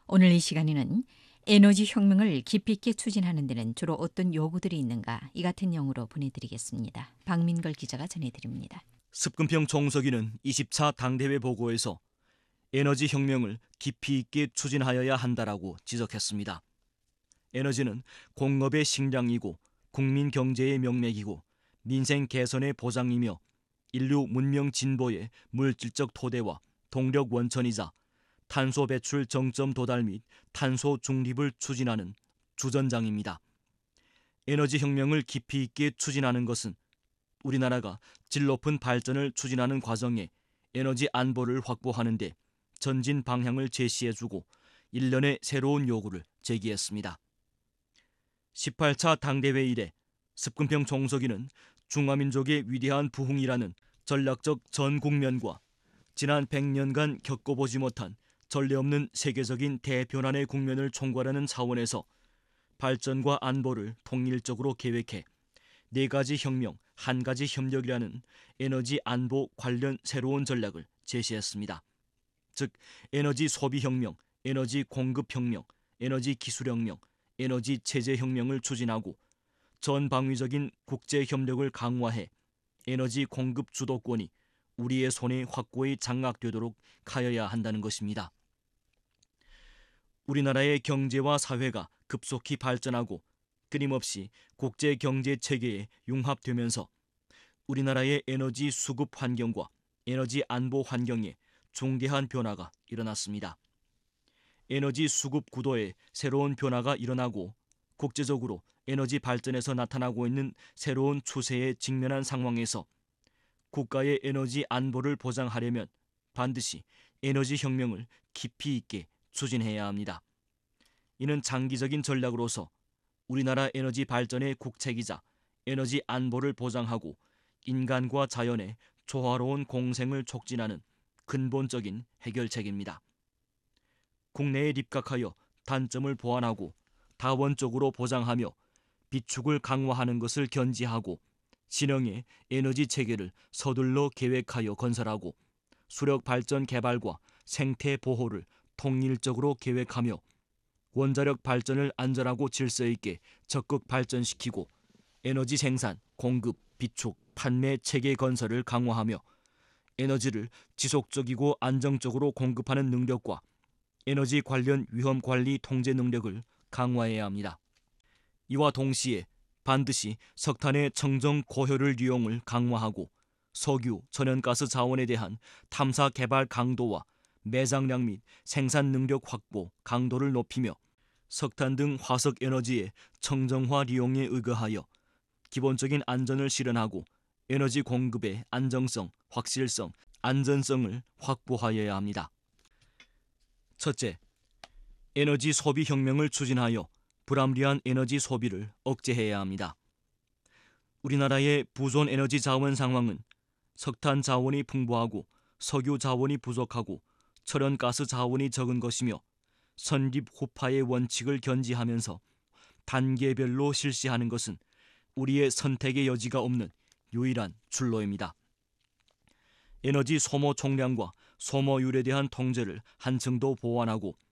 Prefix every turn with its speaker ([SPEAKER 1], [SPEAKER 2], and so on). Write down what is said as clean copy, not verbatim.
[SPEAKER 1] 오늘 이 시간에는 에너지 혁명을 깊이 있게 추진하는 데는 주로 어떤 요구들이 있는가 이 같은 영으로 보내드리겠습니다. 박민걸 기자가 전해드립니다.
[SPEAKER 2] 습근평 정석이는 20차 당대회 보고에서 에너지 혁명을 깊이 있게 추진하여야 한다라고 지적했습니다. 에너지는 공업의 식량이고 국민 경제의 명맥이고 민생 개선의 보장이며 인류 문명 진보의 물질적 토대와 동력 원천이자 탄소 배출 정점 도달 및 탄소 중립을 추진하는 주전장입니다. 에너지 혁명을 깊이 있게 추진하는 것은 우리나라가 질 높은 발전을 추진하는 과정에 에너지 안보를 확보하는 데 전진 방향을 제시해주고 일련의 새로운 요구를 제기했습니다. 18차 당대회 이래 습근평 정석이는 중화민족의 위대한 부흥이라는 전략적 전 국면과 지난 100년간 겪어보지 못한 전례 없는 세계적인 대변환의 국면을 총괄하는 차원에서 발전과 안보를 통일적으로 계획해 네 가지 혁명, 한 가지 협력이라는 에너지 안보 관련 새로운 전략을 제시했습니다. 즉, 에너지 소비 혁명, 에너지 공급 혁명, 에너지 기술 혁명, 에너지 체제 혁명을 추진하고 전방위적인 국제 협력을 강화해 에너지 공급 주도권이 우리의 손에 확고히 장악되도록 하여야 한다는 것입니다. 우리나라의 경제와 사회가 급속히 발전하고 끊임없이 국제 경제 체계에 융합되면서 우리나라의 에너지 수급 환경과 에너지 안보 환경에 중대한 변화가 일어났습니다. 에너지 수급 구도에 새로운 변화가 일어나고 국제적으로 에너지 발전에서 나타나고 있는 새로운 추세에 직면한 상황에서 국가의 에너지 안보를 보장하려면 반드시 에너지 혁명을 깊이 있게 추진해야 합니다. 이는 장기적인 전략으로서 우리나라 에너지 발전의 국책이자 에너지 안보를 보장하고 인간과 자연의 조화로운 공생을 촉진하는 근본적인 해결책입니다. 국내에 입각하여 단점을 보완하고 다원적으로 보장하며 비축을 강화하는 것을 견지하고 신형의 에너지 체계를 서둘러 계획하여 건설하고 수력 발전 개발과 생태 보호를 통일적으로 계획하며 원자력 발전을 안전하고 질서 있게 적극 발전시키고 에너지 생산, 공급, 비축, 판매 체계 건설을 강화하며 에너지를 지속적이고 안정적으로 공급하는 능력과 에너지 관련 위험 관리 통제 능력을 강화해야 합니다. 이와 동시에 반드시 석탄의 청정 고효율 이용을 강화하고 석유, 천연가스 자원에 대한 탐사 개발 강도와 매장량 및 생산 능력 확보 강도를 높이며 석탄 등 화석 에너지의 청정화 이용에 의거하여 기본적인 안전을 실현하고 에너지 공급의 안정성, 확실성, 안전성을 확보하여야 합니다. 첫째, 에너지 소비 혁명을 추진하여 불합리한 에너지 소비를 억제해야 합니다. 우리나라의 부존 에너지 자원 상황은 석탄 자원이 풍부하고 석유 자원이 부족하고 천연가스 자원이 적은 것이며 선립 후파의 원칙을 견지하면서 단계별로 실시하는 것은 우리의 선택의 여지가 없는 유일한 출로입니다. 에너지 소모 총량과 소모율에 대한 통제를 한층 더 보완하고